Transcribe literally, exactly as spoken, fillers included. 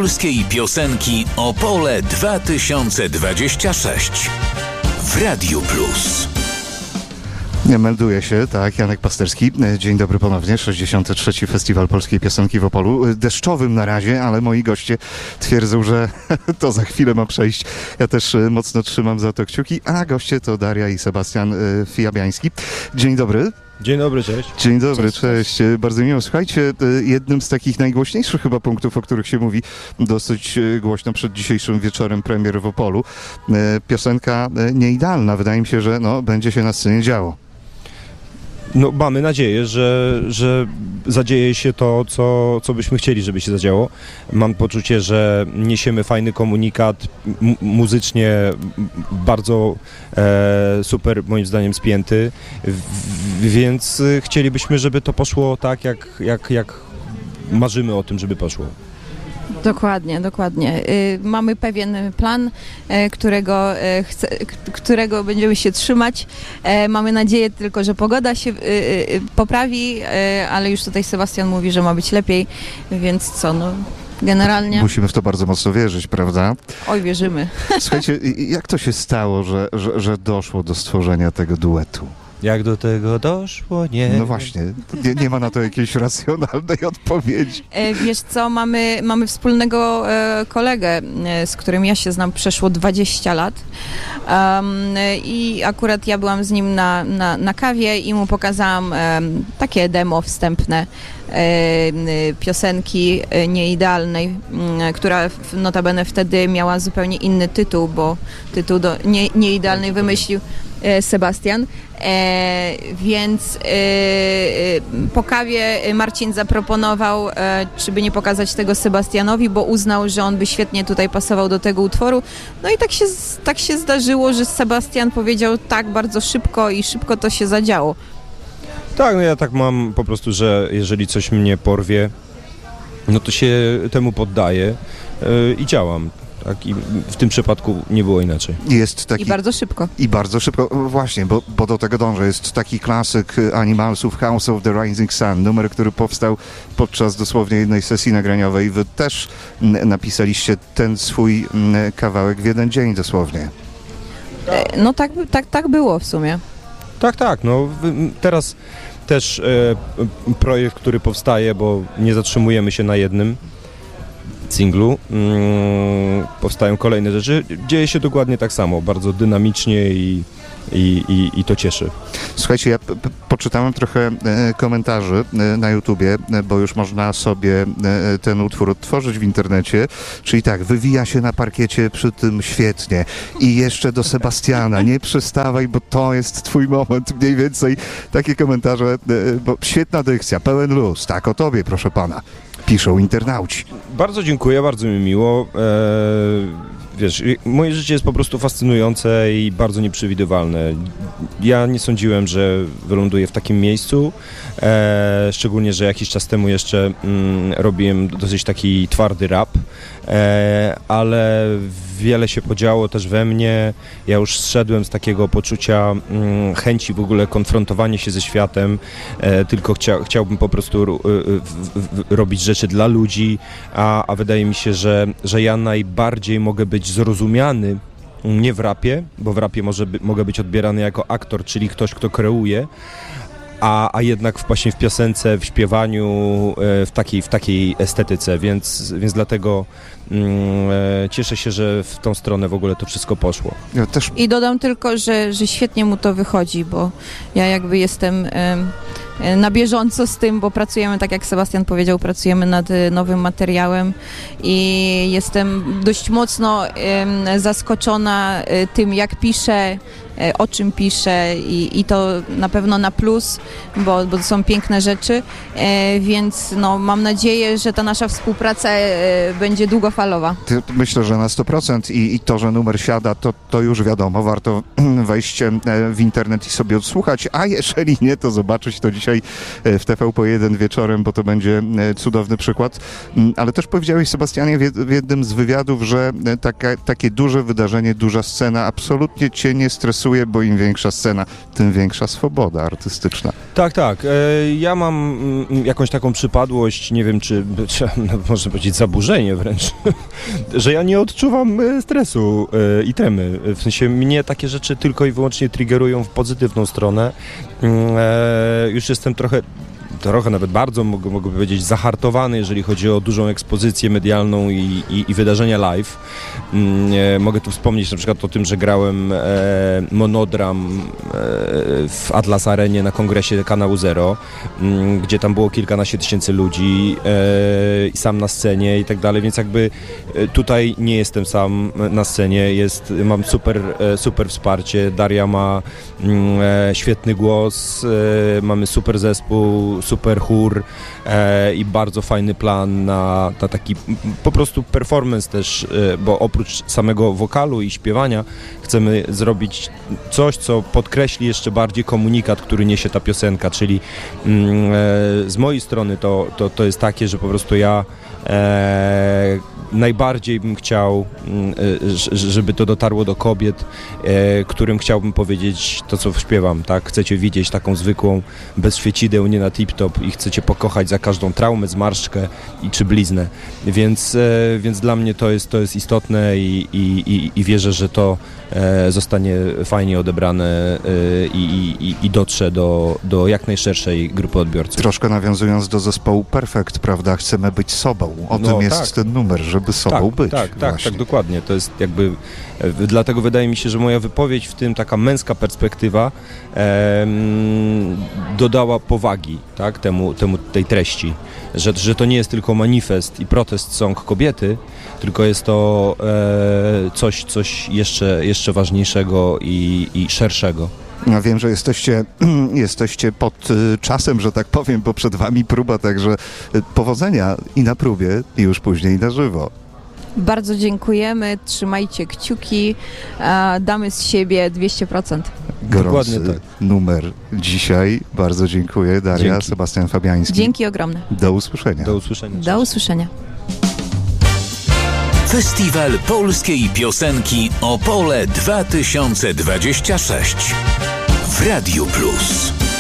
polskiej piosenki Opole dwa tysiące dwadzieścia sześć w Radiu Plus. Nie melduje się, tak, Janek Pasterski. Dzień dobry ponownie, sześćdziesiąty trzeci Festiwal Polskiej Piosenki w Opolu. Deszczowym na razie, ale moi goście twierdzą, że to za chwilę ma przejść. Ja też mocno trzymam za to kciuki, a goście to Daria i Sebastian Fijabiański. Dzień dobry. Dzień dobry, cześć. Dzień dobry, cześć. cześć. Bardzo miło. Słuchajcie, jednym z takich najgłośniejszych chyba punktów, o których się mówi dosyć głośno przed dzisiejszym wieczorem premier w Opolu, piosenka Nieidealna. Wydaje mi się, że no, będzie się na scenie działo. No, mamy nadzieję, że, że zadzieje się to, co, co byśmy chcieli, żeby się zadziało. Mam poczucie, że niesiemy fajny komunikat, m- muzycznie bardzo e, super, moim zdaniem, spięty, w, więc chcielibyśmy, żeby to poszło tak, jak, jak, jak marzymy o tym, żeby poszło. Dokładnie, dokładnie. Y, mamy pewien plan, y, którego, y, chce, k- którego będziemy się trzymać. Y, mamy nadzieję tylko, że pogoda się y, y, poprawi, y, ale już tutaj Sebastian mówi, że ma być lepiej, więc co, no generalnie... Musimy w to bardzo mocno wierzyć, prawda? Oj, wierzymy. Słuchajcie, jak to się stało, że, że, że doszło do stworzenia tego duetu? Jak do tego doszło? Nie. No właśnie, nie, nie ma na to jakiejś racjonalnej odpowiedzi. E, wiesz co, mamy, mamy wspólnego e, kolegę, e, z którym ja się znam przeszło dwadzieścia lat um, i akurat ja byłam z nim na, na, na kawie i mu pokazałam e, takie demo wstępne e, piosenki e, Nieidealnej, m, która w- notabene wtedy miała zupełnie inny tytuł, bo tytuł do nie, Nieidealnej wymyślił e, Sebastian. E, więc e, e, po kawie Marcin zaproponował, e, czy by nie pokazać tego Sebastianowi, bo uznał, że on by świetnie tutaj pasował do tego utworu. No i tak się, tak się zdarzyło, że Sebastian powiedział tak bardzo szybko i szybko to się zadziało. Tak, no ja tak mam po prostu, że jeżeli coś mnie porwie, no to się temu poddaję yy, i działam. Tak? I w tym przypadku nie było inaczej. Jest taki... I bardzo szybko. I bardzo szybko, właśnie, bo, bo do tego dążę. Jest taki klasyk Animalsów, House of the Rising Sun, numer, który powstał podczas dosłownie jednej sesji nagraniowej. Wy też n- napisaliście ten swój n- kawałek w jeden dzień dosłownie. E, no tak, tak, tak było w sumie. Tak, tak, no w- teraz też e, projekt, który powstaje, bo nie zatrzymujemy się na jednym singlu, mm, powstają kolejne rzeczy, dzieje się dokładnie tak samo, bardzo dynamicznie i, i, i, i to cieszy. Słuchajcie, ja p- p- poczytałem trochę e, komentarzy e, na YouTubie, e, bo już można sobie e, ten utwór odtworzyć w internecie. Czyli tak, wywija się na parkiecie przy tym świetnie. I jeszcze do Sebastiana, nie przestawaj, bo to jest twój moment. Mniej więcej takie komentarze, e, bo świetna dykcja, pełen luz. Tak, o tobie, proszę pana. Piszą internauci. Bardzo dziękuję, bardzo mi miło. E, wiesz, moje życie jest po prostu fascynujące i bardzo nieprzewidywalne. Ja nie sądziłem, że wyląduję w takim miejscu, e, szczególnie, że jakiś czas temu jeszcze mm, robiłem dosyć taki twardy rap, e, ale wiele się podziało też we mnie. Ja już zszedłem z takiego poczucia mm, chęci w ogóle konfrontowania się ze światem, e, tylko chcia, chciałbym po prostu r, w, w, robić rzeczy dla ludzi, a, a wydaje mi się, że, że ja najbardziej mogę być zrozumiany nie w rapie, bo w rapie może by, mogę być odbierany jako aktor, czyli ktoś, kto kreuje, a, a jednak właśnie w piosence, w śpiewaniu, e, w takiej, w takiej estetyce, więc, więc dlatego mm, e, cieszę się, że w tą stronę w ogóle to wszystko poszło. Ja też I dodam tylko, że, że świetnie mu to wychodzi, bo ja jakby jestem em, na bieżąco z tym, bo pracujemy, tak jak Sebastian powiedział, pracujemy nad e, nowym materiałem i jestem dość mocno em, zaskoczona e, tym, jak piszę, e, o czym piszę i, i to na pewno na plus, bo, bo to są piękne rzeczy, e, więc no, mam nadzieję, że ta nasza współpraca e, będzie długofalowa. Ty- Myślę, że na sto procent i, i to, że numer siada, to, to już wiadomo. Warto wejść e, w internet i sobie odsłuchać, a jeżeli nie, to zobaczyć to dzisiaj e, w T V P jeden wieczorem, bo to będzie e, cudowny przykład. Mm, Ale też powiedziałeś, Sebastianie, w jed- w jednym z wywiadów, że e, taka, takie duże wydarzenie, duża scena absolutnie cię nie stresuje pasuje, bo im większa scena, tym większa swoboda artystyczna. Tak, tak. E, ja mam mm, jakąś taką przypadłość, nie wiem czy, czy no, można powiedzieć zaburzenie wręcz, że ja nie odczuwam e, stresu e, i tremy. W sensie mnie takie rzeczy tylko i wyłącznie triggerują w pozytywną stronę. E, już jestem trochę trochę nawet bardzo, mogę, mogę powiedzieć, zahartowany, jeżeli chodzi o dużą ekspozycję medialną i, i, i wydarzenia live. Mm, mogę tu wspomnieć na przykład o tym, że grałem e, monodram e, w Atlas Arenie na kongresie Kanału Zero, m, gdzie tam było kilkanaście tysięcy ludzi e, i sam na scenie i tak dalej, więc jakby e, tutaj nie jestem sam na scenie, jest, mam super, e, super wsparcie, Daria ma m, e, świetny głos, e, mamy super zespół, super chór e, i bardzo fajny plan na, na taki po prostu performance też, e, bo oprócz samego wokalu i śpiewania chcemy zrobić coś, co podkreśli jeszcze bardziej komunikat, który niesie ta piosenka, czyli mm, e, z mojej strony to, to, to jest takie, że po prostu ja e, najbardziej bym chciał, żeby to dotarło do kobiet, którym chciałbym powiedzieć to, co śpiewam, tak? Chcecie widzieć taką zwykłą, bez świecideł, nie na tip-top i chcecie pokochać za każdą traumę, zmarszczkę i czy bliznę. Więc, więc dla mnie to jest, to jest istotne i, i, i wierzę, że to zostanie fajnie odebrane i, i, i dotrze do, do jak najszerszej grupy odbiorców. Troszkę nawiązując do zespołu Perfect, prawda? Chcemy być sobą. O no, tym jest tak. ten numer, żeby sobą tak, być. Tak, tak, tak, dokładnie. To jest jakby, dlatego wydaje mi się, że moja wypowiedź, w tym taka męska perspektywa em, dodała powagi, tak, temu, temu, tej treści, że, że to nie jest tylko manifest i protest song kobiety, tylko jest to e, coś, coś jeszcze, jeszcze ważniejszego i, i szerszego. Ja wiem, że jesteście, jesteście pod czasem, że tak powiem, bo przed wami próba, także powodzenia i na próbie, i już później na żywo. Bardzo dziękujemy, trzymajcie kciuki, e, damy z siebie dwieście procent. Gorący Dokładnie tak. numer dzisiaj. Bardzo dziękuję. Daria, Dzięki. Sebastian Fabiański. Dzięki ogromne. Do usłyszenia. Do usłyszenia. Do usłyszenia. Festiwal Polskiej Piosenki Opole dwa tysiące dwadzieścia sześć w Radiu Plus.